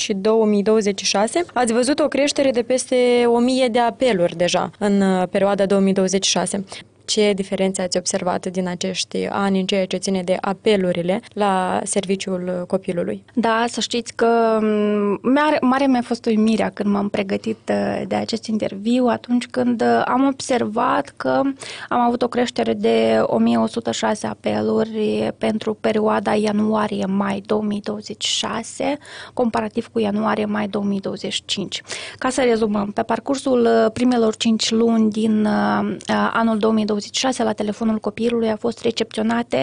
și 2026, ați văzut o creștere de peste 1000 de apeluri deja în perioada 2026. Ce diferențe ați observat din acești ani în ceea ce ține de apelurile la serviciul copilului? Da, să știți că mare mi-a fost uimirea când m-am pregătit de acest interviu, atunci când am observat că am avut o creștere de 1106 apeluri pentru perioada ianuarie-mai 2026, comparativ cu ianuarie-mai 2025. Ca să rezumăm, pe parcursul primelor 5 luni din anul 2026, la telefonul copilului au fost recepționate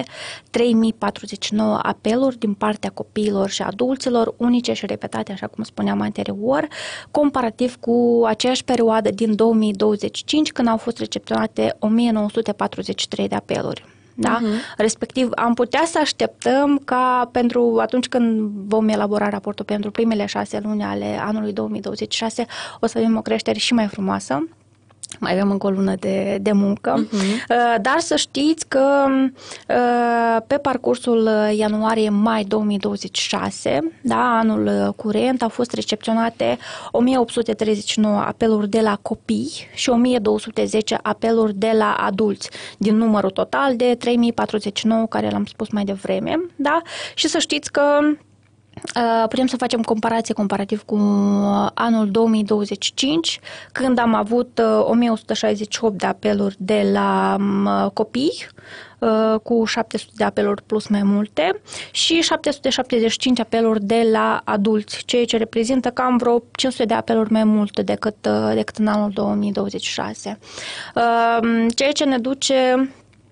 3049 apeluri din partea copiilor și adulților, unice și repetate, așa cum spuneam anterior, comparativ cu aceeași perioadă din 2025, când au fost recepționate 1943 de apeluri. Da? Respectiv, am putea să așteptăm ca pentru atunci când vom elabora raportul pentru primele 6 luni ale anului 2026, o să avem o creștere și mai frumoasă. Mai avem încă o lună de muncă, dar să știți că pe parcursul ianuarie-mai 2026, da, anul curent, au fost recepționate 1839 apeluri de la copii și 1210 apeluri de la adulți, din numărul total de 3049 care l-am spus mai devreme. Da? Și să știți că putem să facem comparație comparativ cu anul 2025, când am avut 1168 de apeluri de la copii, cu 700 de apeluri plus mai multe și 775 apeluri de la adulți, ceea ce reprezintă cam vreo 500 de apeluri mai mult decât în anul 2026. Ceea ce ne duce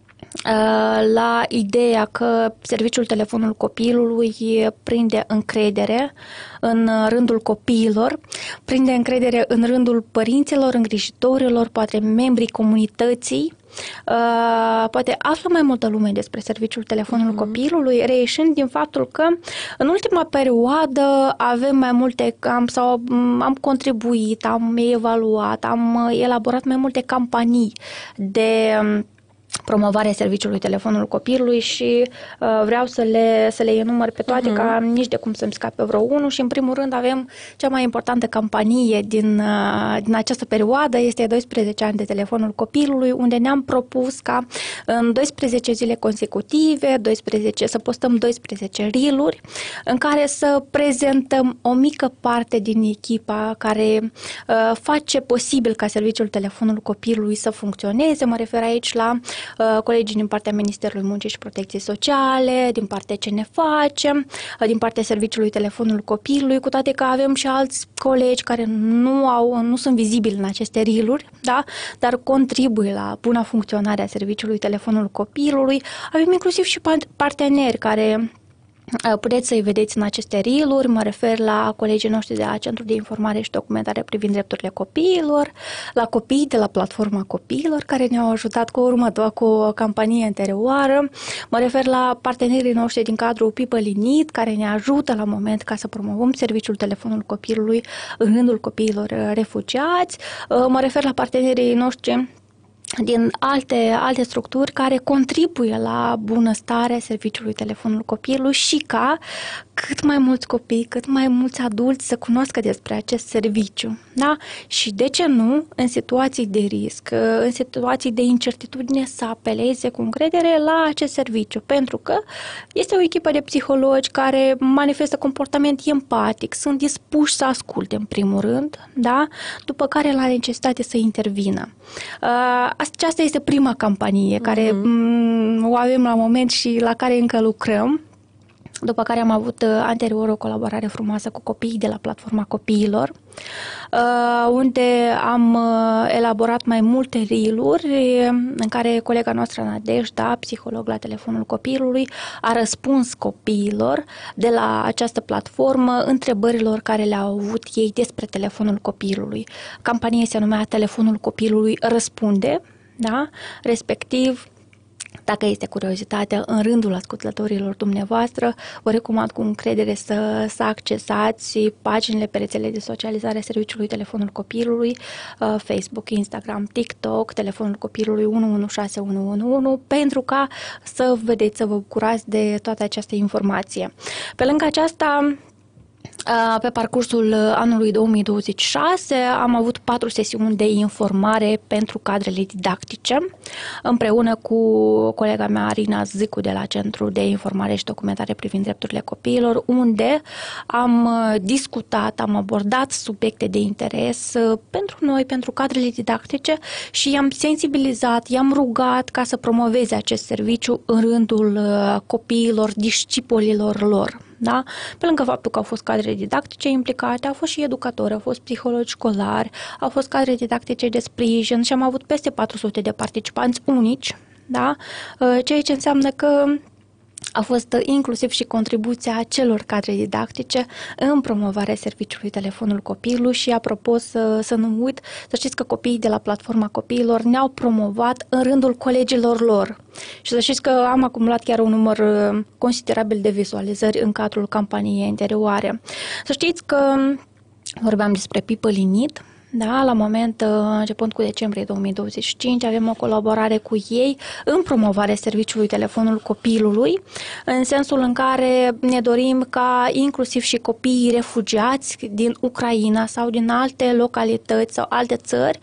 la ideea că serviciul telefonul copilului prinde încredere în rândul copiilor, prinde încredere în rândul părinților, îngrijitorilor, poate membrii comunității, poate află mai multă lume despre serviciul telefonul copilului, reieșind din faptul că în ultima perioadă avem mai multe, am contribuit, am evaluat, am elaborat mai multe campanii de promovarea serviciului telefonul copilului și vreau să le enumăr pe toate ca nici de cum să-mi scape vreo unul și în primul rând avem cea mai importantă campanie din această perioadă, este 12 ani de telefonul copilului, unde ne-am propus ca în 12 zile consecutive, să postăm 12 reel-uri în care să prezentăm o mică parte din echipa care face posibil ca serviciul telefonul copilului să funcționeze. Mă refer aici la colegii din partea Ministerului Muncii și Protecției Sociale, din partea Ce ne facem, din partea Serviciului Telefonul Copilului, cu toate că avem și alți colegi care nu sunt vizibili în aceste reel-uri, da? Dar contribuie la buna funcționare a Serviciului Telefonul Copilului. Avem inclusiv și parteneri care puteți să-i vedeți în aceste reel-uri, mă refer la colegii noștri de la Centrul de Informare și Documentare privind drepturile copiilor, la copii de la Platforma Copiilor, care ne-au ajutat cu o campanie anterioară, mă refer la partenerii noștri din cadrul People in Need, care ne ajută la moment ca să promovăm serviciul telefonul copilului în rândul copiilor refugiați, mă refer la partenerii noștri din alte structuri care contribuie la bunăstarea serviciului telefonul copilului și ca cât mai mulți copii, cât mai mulți adulți să cunoască despre acest serviciu. Da? Și de ce nu, în situații de risc, în situații de incertitudine, să apeleze cu încredere la acest serviciu, pentru că este o echipă de psihologi care manifestă comportament empatic, sunt dispuși să asculte în primul rând, da? După care la necesitate să intervină. Aceasta este prima campanie care o avem la moment și la care încă lucrăm. După care am avut anterior o colaborare frumoasă cu copiii de la Platforma Copiilor, unde am elaborat mai multe reel-uri în care colega noastră Nadejda, psiholog la telefonul copilului, a răspuns copiilor de la această platformă întrebărilor care le-au avut ei despre telefonul copilului. Campania se numea Telefonul copilului răspunde, da? Respectiv, dacă este curiozitate în rândul ascultătorilor dumneavoastră, vă recomand cu încredere să accesați paginile pe rețele de socializare a Serviciului Telefonul Copilului, Facebook, Instagram, TikTok, Telefonul Copilului 116111, pentru ca să vedeți, să vă bucurați de toată această informație. Pe lângă aceasta, Pe parcursul anului 2026 am avut 4 sesiuni de informare pentru cadrele didactice, împreună cu colega mea Arina Zicu de la Centrul de Informare și Documentare privind drepturile copiilor, unde am discutat, am abordat subiecte de interes pentru noi, pentru cadrele didactice și i-am sensibilizat, i-am rugat ca să promoveze acest serviciu în rândul copiilor, discipolilor lor. Da? Pe lângă faptul că au fost cadre didactice implicate, au fost și educatori, au fost psihologi școlari, au fost cadre didactice de sprijin și am avut peste 400 de participanți unici, da? Ceea ce înseamnă că a fost inclusiv și contribuția celor cadre didactice în promovarea serviciului Telefonul Copilului și, apropo, să nu uit, să știți că copiii de la Platforma Copiilor ne-au promovat în rândul colegilor lor. Și să știți că am acumulat chiar un număr considerabil de vizualizări în cadrul campaniei anterioare. Să știți că vorbeam despre People in Need. Da, la moment, începând cu decembrie 2025, avem o colaborare cu ei în promovarea serviciului Telefonul Copilului, în sensul în care ne dorim ca inclusiv și copiii refugiați din Ucraina sau din alte localități sau alte țări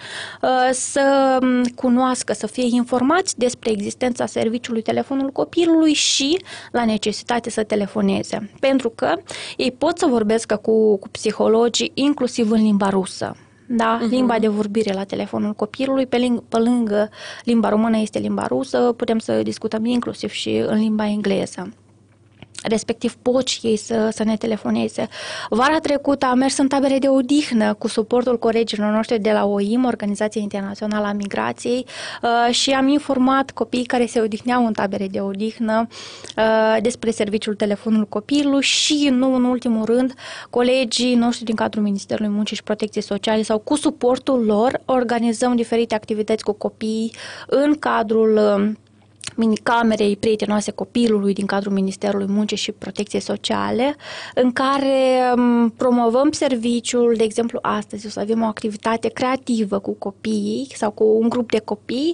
să cunoască, să fie informați despre existența serviciului Telefonul Copilului și la necesitate să telefoneze. Pentru că ei pot să vorbească cu psihologii inclusiv în limba rusă. Da, limba de vorbire la Telefonul Copilului, pe lângă limba română este limba rusă, putem să discutăm inclusiv și în limba engleză. Respectiv pot și ei să ne telefoneze. Vara trecută am mers în tabere de odihnă cu suportul colegilor noștri de la OIM, Organizația Internațională a Migrației, și am informat copiii care se odihneau în tabere de odihnă despre serviciul Telefonul Copilului și, nu în ultimul rând, colegii noștri din cadrul Ministerului Muncii și Protecției Sociale sau cu suportul lor organizăm diferite activități cu copiii în cadrul minicamerei prietenoase copilului din cadrul Ministerului Muncii și Protecției Sociale, în care promovăm serviciul. De exemplu, astăzi o să avem o activitate creativă cu copiii sau cu un grup de copii,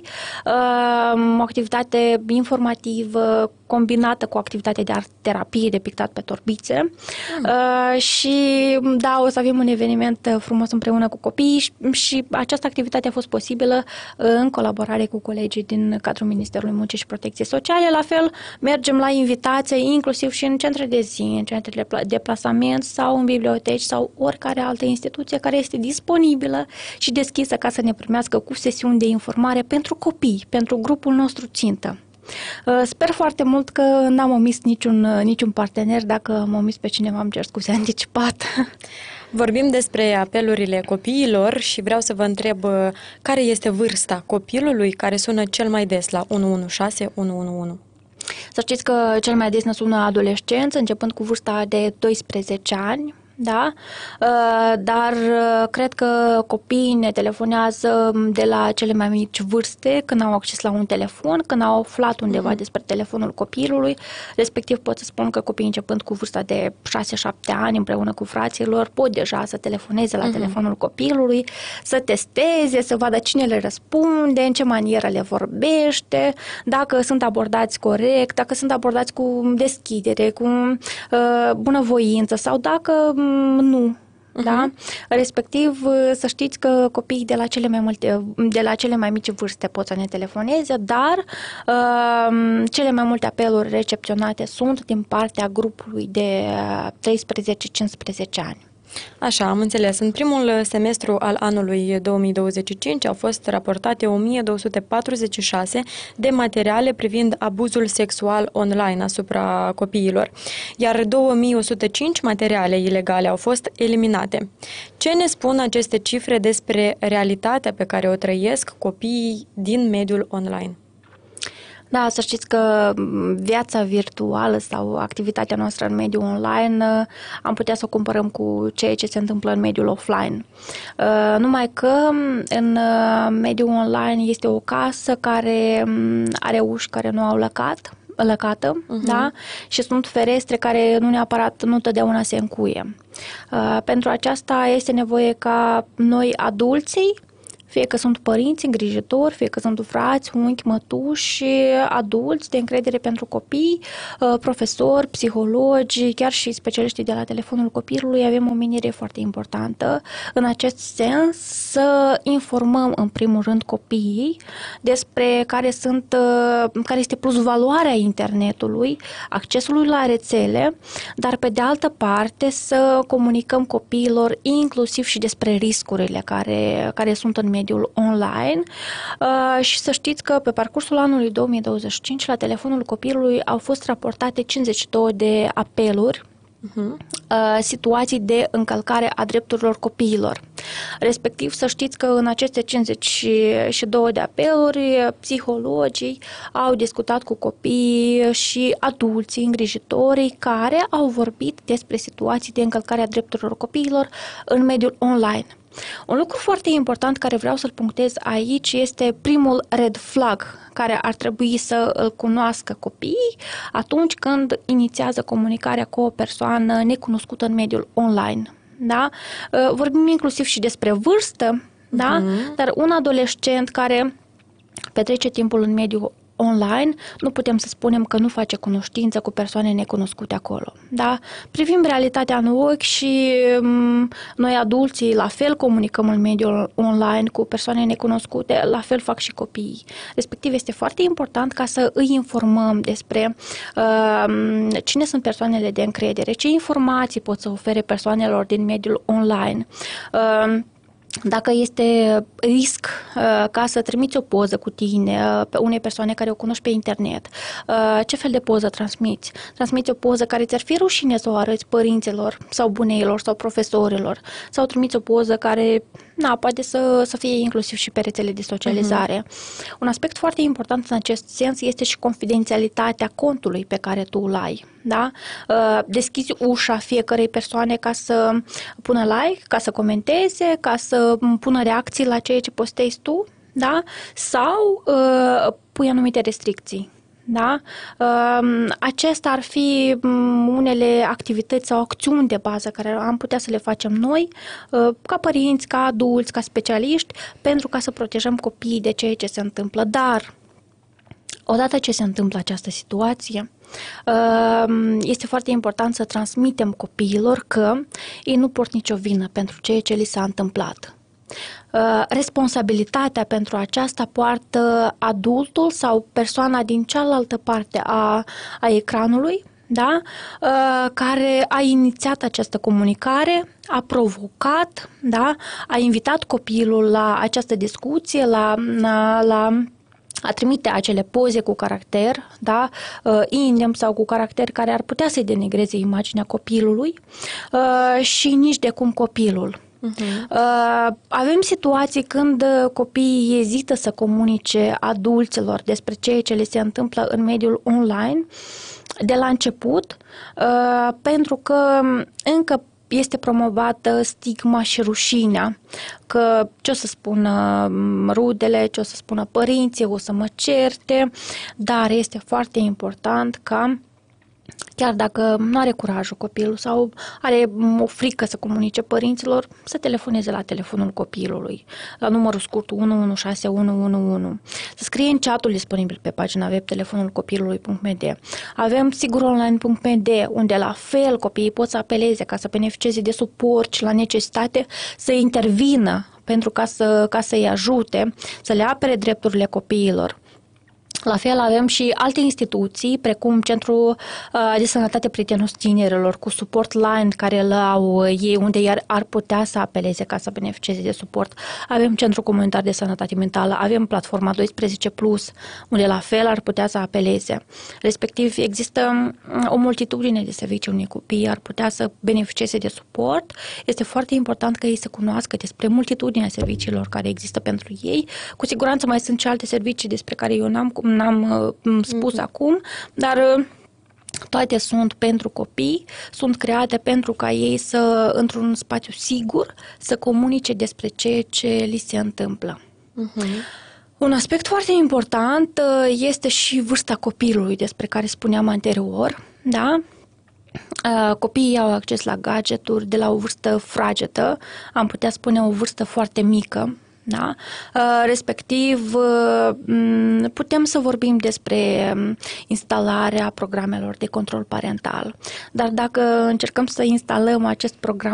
o activitate informativă combinată cu activitate de art-terapie de pictat pe torbițe. Și da, o să avem un eveniment frumos împreună cu copiii și această activitate a fost posibilă în colaborare cu colegii din cadrul Ministerului Muncii și Protecției Sociale. La fel, mergem la invitație inclusiv și în centre de zi, în centre de plasament sau în biblioteci sau oricare altă instituție care este disponibilă și deschisă ca să ne primească cu sesiuni de informare pentru copii, pentru grupul nostru țintă. Sper foarte mult că n-am omis niciun partener. Dacă am omis pe cineva, îmi cer scuze anticipat. Vorbim despre apelurile copiilor și vreau să vă întreb care este vârsta copilului care sună cel mai des la 116 111. Să știți că cel mai des ne sună adolescenți, începând cu vârsta de 12 ani. Da? Dar cred că copiii ne telefonează de la cele mai mici vârste, când au acces la un telefon, când au aflat undeva despre telefonul copilului. Respectiv pot să spun că copiii începând cu vârsta de 6-7 ani împreună cu fraților pot deja să telefoneze la telefonul copilului, să testeze, să vadă cine le răspunde, în ce manieră le vorbește, dacă sunt abordați corect, dacă sunt abordați cu deschidere, cu bunăvoință sau dacă nu. Da? Respectiv, să știți că copiii de la cele mai mici vârste pot să ne telefoneze, dar cele mai multe apeluri recepționate sunt din partea grupului de 13-15 ani. Așa, am înțeles. În primul semestru al anului 2025 au fost raportate 1246 de materiale privind abuzul sexual online asupra copiilor, iar 2105 materiale ilegale au fost eliminate. Ce ne spun aceste cifre despre realitatea pe care o trăiesc copiii din mediul online? Da, să știți că viața virtuală sau activitatea noastră în mediul online am putea să o comparăm cu ceea ce se întâmplă în mediul offline. Numai că în mediul online este o casă care are uși care nu au lăcată, da? Și sunt ferestre care nu întotdeauna se încuie. Pentru aceasta este nevoie ca noi, adulții, fie că sunt părinți îngrijitori, fie că sunt frați, unchi, mătuși, adulți de încredere pentru copii, profesori, psihologi, chiar și specialiștii de la telefonul copilului. Avem o menire foarte importantă în acest sens, să informăm în primul rând copiii despre care este plus valoarea internetului, accesului la rețele, dar pe de altă parte să comunicăm copiilor inclusiv și despre riscurile care sunt în mediul online și să știți că pe parcursul anului 2025 la telefonul copilului au fost raportate 52 de apeluri, situații de încălcare a drepturilor copiilor. Respectiv, să știți că în aceste 52 de apeluri, psihologii au discutat cu copiii și adulții, îngrijitorii, care au vorbit despre situații de încălcare a drepturilor copiilor în mediul online. Un lucru foarte important care vreau să-l punctez aici este primul red flag care ar trebui să îl cunoască copiii atunci când inițiază comunicarea cu o persoană necunoscută în mediul online. Da? Vorbim inclusiv și despre vârstă, da? Dar un adolescent care petrece timpul în mediul online, nu putem să spunem că nu face cunoștință cu persoane necunoscute acolo. Da? Privim realitatea în ochi și noi adulții la fel comunicăm în mediul online cu persoane necunoscute, la fel fac și copiii. Respectiv este foarte important ca să îi informăm despre cine sunt persoanele de încredere, ce informații pot să ofere persoanelor din mediul online, dacă este risc ca să trimiți o poză cu tine pe unei persoane care o cunoști pe internet, ce fel de poză transmiți? Transmiți o poză care ți-ar fi rușine să o arăți părinților sau buneilor sau profesorilor, sau trimiți o poză care poate să fie inclusiv și pe rețele de socializare. Un aspect foarte important în acest sens este și confidențialitatea contului pe care tu îl ai. Da? Deschizi ușa fiecărei persoane ca să pună like, ca să comenteze, ca să pună reacții la ceea ce postezi tu, da? Sau pui anumite restricții. Da? Acestea ar fi unele activități sau acțiuni de bază care am putea să le facem noi, ca părinți, ca adulți, ca specialiști, pentru ca să protejăm copiii de ceea ce se întâmplă. Dar, odată ce se întâmplă această situație, este foarte important să transmitem copiilor că ei nu port nicio vină pentru ceea ce li s-a întâmplat. Responsabilitatea pentru aceasta poartă adultul sau persoana din cealaltă parte a ecranului, da? Care a inițiat această comunicare, a provocat, da? A invitat copilul la această discuție, a trimite acele poze cu caracter, da, indem sau cu caracter care ar putea să-i denigreze imaginea copilului și nici de cum copilul. Avem situații când copiii ezită să comunice adulților despre ceea ce le se întâmplă în mediul online de la început, pentru că încă este promovată stigma și rușinea, că ce o să spună rudele, ce o să spună părinții, o să mă certe, dar este foarte important ca, chiar dacă nu are curajul copilul sau are o frică să comunice părinților, să telefoneze la telefonul copilului, la numărul scurt 116111, să scrie în chatul disponibil pe pagina web telefonulcopilului.md. Avem siguronline.md, unde la fel copiii pot să apeleze ca să beneficieze de suport și la necesitate să intervină pentru ca să-i ajute, să le apere drepturile copiilor. La fel avem și alte instituții, precum Centrul de Sănătate Prietenos Tinerilor, cu suport line care îl au ei, unde iar ar putea să apeleze ca să beneficieze de suport. Avem Centrul Comunitar de Sănătate Mentală, avem platforma 12+, unde la fel ar putea să apeleze. Respectiv, există o multitudine de servicii unei copii ar putea să beneficieze de suport. Este foarte important că ei să cunoască despre multitudinea serviciilor care există pentru ei. Cu siguranță mai sunt și alte servicii despre care eu n-am spus acum, dar toate sunt pentru copii, sunt create pentru ca ei să, într-un spațiu sigur, să comunice despre ceea ce li se întâmplă. Un aspect foarte important este și vârsta copilului, despre care spuneam anterior, da? Copiii au acces la gadgeturi de la o vârstă fragedă, am putea spune o vârstă foarte mică, Da? Respectiv, putem să vorbim despre instalarea programelor de control parental. Dar dacă încercăm să instalăm acest program